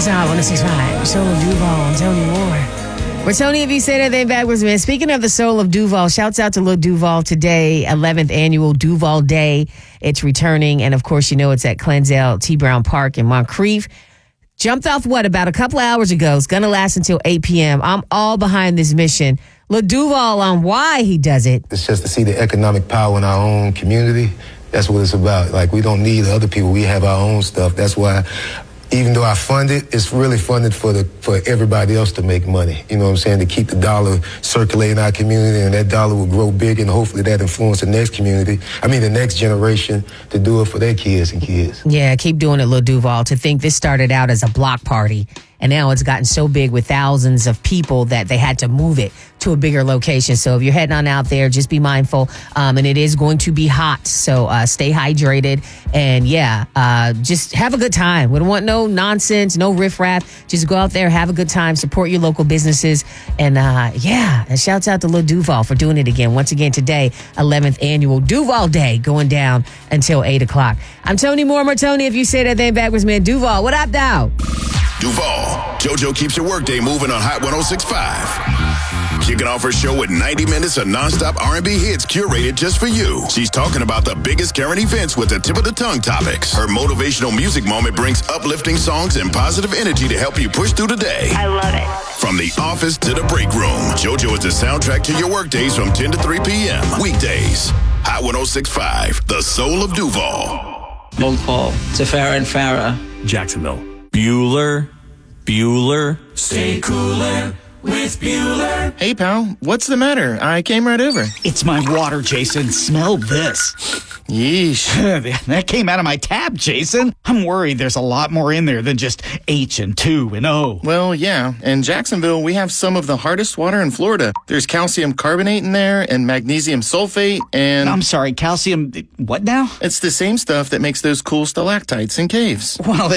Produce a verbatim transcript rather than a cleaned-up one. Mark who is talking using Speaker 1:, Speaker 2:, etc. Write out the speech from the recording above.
Speaker 1: It's Hot one oh six point five. Soul of Duval and Tony Moore. We're Tony, if you say that, then backwards, man. Speaking of the Soul of Duval, shouts out to Lil Duval today, eleventh annual Duval Day. It's returning, and of course, you know it's at Clenzel T. Brown Park in Moncrief. Jumped off, what, about a couple of hours ago. It's going to last until eight p.m. I'm all behind this mission. Lil Duval on why he does it.
Speaker 2: It's just to see the economic power in our own community. That's what it's about. Like, we don't need other people. We have our own stuff. That's why, even though I fund it, it's really funded for the for everybody else to make money. You know what I'm saying? To keep the dollar circulating in our community, and that dollar will grow big, and hopefully that influence the next community, I mean the next generation, to do it for their kids and kids.
Speaker 1: Yeah, keep doing it, Lil Duval. To think this started out as a block party, and now it's gotten so big with thousands of people that they had to move it to a bigger location. So if you're heading on out there, just be mindful. Um, and it is going to be hot. So uh, stay hydrated. And yeah, uh, just have a good time. We don't want no nonsense, no riffraff. Just go out there, have a good time, support your local businesses. And uh, yeah, and shouts out to Lil Duval for doing it again. Once again today, eleventh annual Duval Day going down until eight o'clock. I'm Tony Moore, Tony. If you say that, then backwards, man. Duval, what up, now?
Speaker 3: Duval, JoJo keeps your workday moving on Hot one oh six point five. Kicking off her show with ninety minutes of nonstop R and B hits curated just for you. She's talking about the biggest current events with the tip of the tongue topics. Her motivational music moment brings uplifting songs and positive energy to help you push through the day.
Speaker 4: I love it.
Speaker 3: From the office to the break room, JoJo is the soundtrack to your workdays from ten to three p.m. Weekdays. Hot one oh six point five, the soul of Duval.
Speaker 5: Multiple to Farrah and Farrah.
Speaker 6: Jacksonville. Bueller, Bueller, stay cooler with Bueller.
Speaker 7: Hey, pal, what's the matter? I came right over.
Speaker 8: It's my water, Jason. Smell this.
Speaker 7: Yeesh.
Speaker 8: That came out of my tap, Jason. I'm worried there's a lot more in there than just H and two and O.
Speaker 7: Well, yeah. In Jacksonville, we have some of the hardest water in Florida. There's calcium carbonate in there and magnesium sulfate and...
Speaker 8: I'm sorry, calcium... What now?
Speaker 7: It's the same stuff that makes those cool stalactites in caves.
Speaker 8: Well,